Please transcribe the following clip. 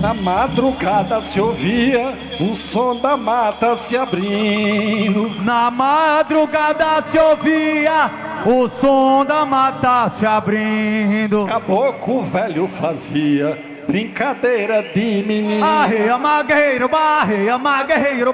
Na madrugada se ouvia o som da mata se abrindo. Na madrugada se ouvia o som da mata se abrindo. Caboclo velho fazia brincadeira de menino. Arreia, magueiro, barreia, magueiro.